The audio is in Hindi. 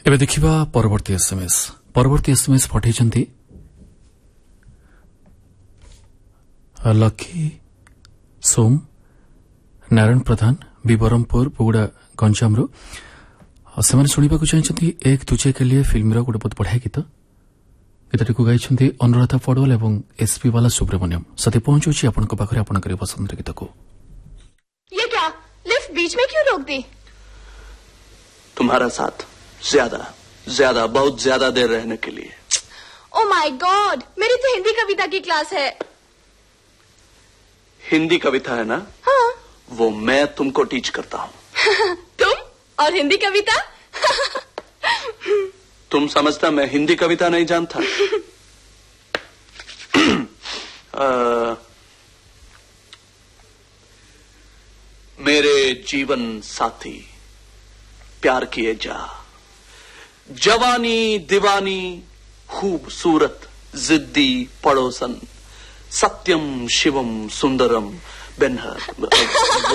एबे देखिबा परवर्ती एसएमएस पठाइछन्ती लकी सोम नारायण प्रधान विबरमपुर बुगुड़ा गंजाम से शुणा चाहते एक तुझे के लिए फिल्म गोटे बहुत बढ़िया गीतटी को गाई अनुराधा पौडवाल और एसपी बाला सुब्रमण्यम सती पहुंचुची आपण पाखे आपण पसंद गीत को। ये क्या लिफ्ट बीच में क्यों रोक दी? तुम्हारा साथ ज्यादा बहुत ज्यादा देर रहने के लिए। ओ माय गॉड, मेरी तो हिंदी कविता की क्लास है। हिंदी कविता है ना? हाँ। वो मैं तुमको टीच करता हूँ। तुम और हिंदी कविता? तुम समझता मैं हिंदी कविता नहीं जानता? मेरे जीवन साथी प्यार किए जा, जवानी दीवानी खूबसूरत जिद्दी पड़ोसन, सत्यम शिवम सुंदरम बेनहर।